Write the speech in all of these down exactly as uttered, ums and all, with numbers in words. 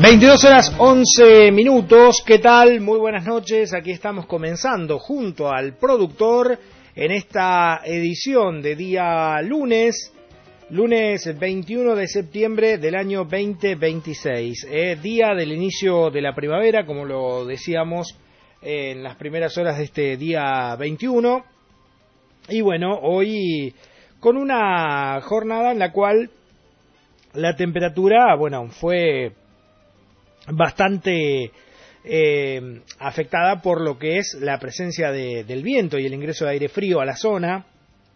veintidós horas once minutos, ¿qué tal? Muy buenas noches, aquí estamos comenzando junto al productor en esta edición de día lunes, lunes veintiuno de septiembre del año veinte veintiséis, eh, día del inicio de la primavera, como lo decíamos eh, en las primeras horas de este día veintiuno, y bueno, hoy con una jornada en la cual la temperatura, bueno, fue bastante eh, afectada por lo que es la presencia de, del viento y el ingreso de aire frío a la zona,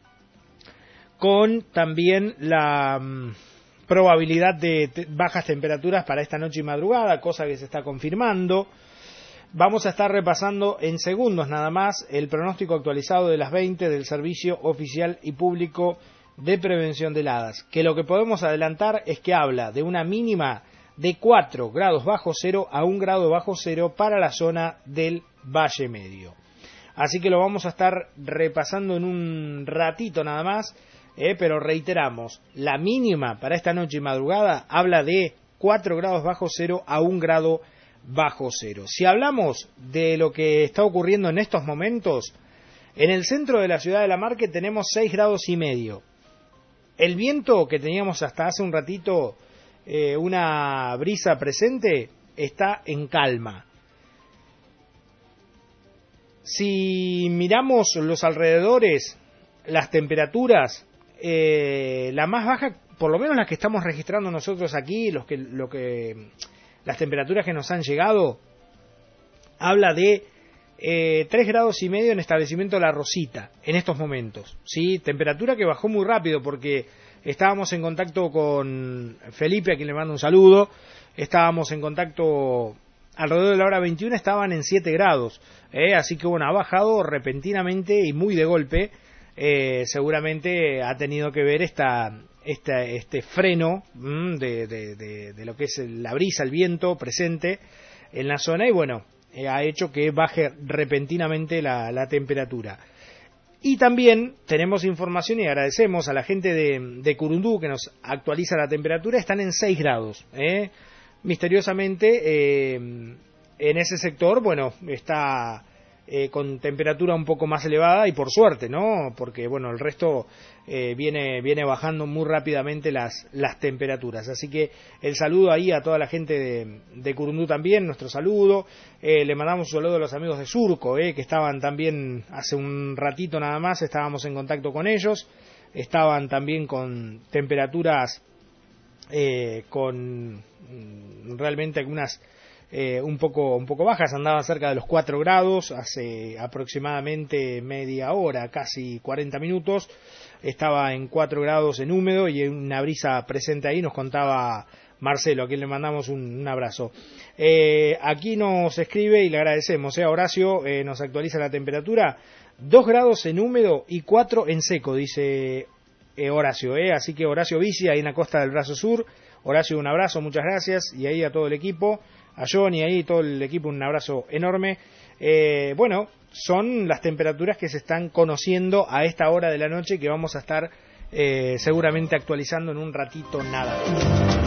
con también la um, probabilidad de te bajas temperaturas para esta noche y madrugada, cosa que se está confirmando. Vamos a estar repasando en segundos nada más el pronóstico actualizado de las veinte del Servicio Oficial y Público de Prevención de Heladas, que lo que podemos adelantar es que habla de una mínima de cuatro grados bajo cero a un grado bajo cero para la zona del Valle Medio. Así que lo vamos a estar repasando en un ratito nada más, eh, pero reiteramos, la mínima para esta noche y madrugada habla de cuatro grados bajo cero a un grado bajo cero. Si hablamos de lo que está ocurriendo en estos momentos, en el centro de la ciudad de La Marque tenemos seis grados y medio. El viento que teníamos hasta hace un ratito, Eh, una brisa presente, está en calma. Si miramos los alrededores, las temperaturas, eh, la más baja, por lo menos las que estamos registrando nosotros aquí, los que, lo que, las temperaturas que nos han llegado, habla de eh, tres grados y medio en establecimiento La Rosita, en estos momentos, ¿sí? Temperatura que bajó muy rápido porque estábamos en contacto con Felipe, a quien le mando un saludo. Estábamos en contacto alrededor de la hora veintiuno, estaban en siete grados. ¿eh? Así que bueno, ha bajado repentinamente y muy de golpe. Eh, seguramente ha tenido que ver esta, esta, este freno mmm, de, de, de, de lo que es la brisa, el viento presente en la zona. Y bueno, eh, ha hecho que baje repentinamente la, la temperatura. Y también tenemos información y agradecemos a la gente de, de Curundú que nos actualiza la temperatura, están en seis grados. ¿eh? Misteriosamente, eh, en ese sector, bueno, está eh, con temperatura un poco más elevada y por suerte, ¿no? Porque, bueno, el resto eh, viene, viene bajando muy rápidamente las, las temperaturas. Así que el saludo ahí a toda la gente de, de Curundú también, nuestro saludo. Eh, le mandamos un saludo a los amigos de Surco, eh, que estaban también hace un ratito nada más, estábamos en contacto con ellos, estaban también con temperaturas eh, con realmente algunas eh, un poco un poco bajas, andaban cerca de los cuatro grados, hace aproximadamente media hora, casi cuarenta minutos, estaba en cuatro grados en húmedo y una brisa presente ahí, nos contaba Marcelo, a quien le mandamos un, un abrazo. Eh, aquí nos escribe y le agradecemos, eh, Horacio, eh, nos actualiza la temperatura, dos grados en húmedo y cuatro en seco, dice eh, Horacio, eh, así que Horacio Bici, ahí en la costa del Brazo Sur. Horacio, un abrazo, muchas gracias, y ahí a todo el equipo, a Johnny, ahí todo el equipo, un abrazo enorme. Eh, bueno, son las temperaturas que se están conociendo a esta hora de la noche, que vamos a estar eh, seguramente actualizando en un ratito nada más.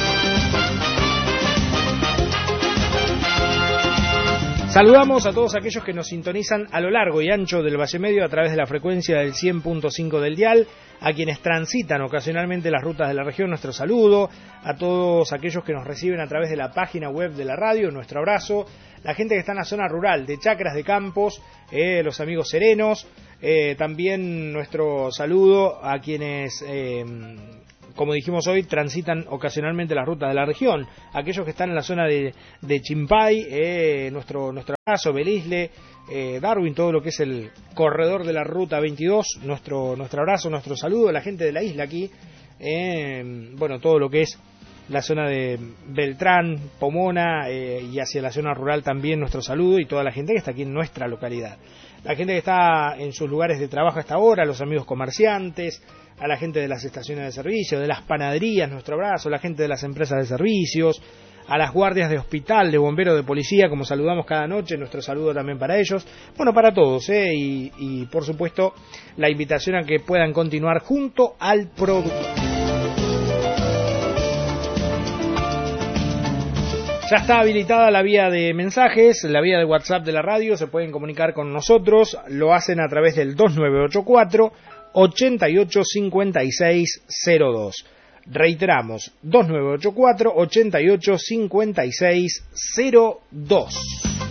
Saludamos a todos aquellos que nos sintonizan a lo largo y ancho del Valle Medio a través de la frecuencia del cien punto cinco del dial, a quienes transitan ocasionalmente las rutas de la región, nuestro saludo, a todos aquellos que nos reciben a través de la página web de la radio, nuestro abrazo, la gente que está en la zona rural, de chacras, de campos, eh, los amigos serenos, eh, también nuestro saludo a quienes, eh, como dijimos hoy, transitan ocasionalmente las rutas de la región, aquellos que están en la zona de, de Chimpay, eh, nuestro, nuestro abrazo, Belisle, eh, Darwin, todo lo que es el corredor de la ruta veintidós, nuestro, nuestro abrazo, nuestro saludo, la gente de la isla aquí, eh, bueno, todo lo que es la zona de Beltrán, Pomona, eh, y hacia la zona rural también nuestro saludo, y toda la gente que está aquí en nuestra localidad. La gente que está en sus lugares de trabajo hasta ahora, los amigos comerciantes, a la gente de las estaciones de servicio, de las panaderías, nuestro abrazo, la gente de las empresas de servicios, a las guardias de hospital, de bomberos, de policía, como saludamos cada noche, nuestro saludo también para ellos, bueno, para todos, ¿eh? y, y por supuesto la invitación a que puedan continuar junto al producto. Ya está habilitada la vía de mensajes, la vía de WhatsApp de la radio, se pueden comunicar con nosotros, lo hacen a través del dos nueve ocho cuatro, ocho ocho cinco seis cero dos. Reiteramos, dos nueve ocho cuatro, ocho ocho cinco seis cero dos.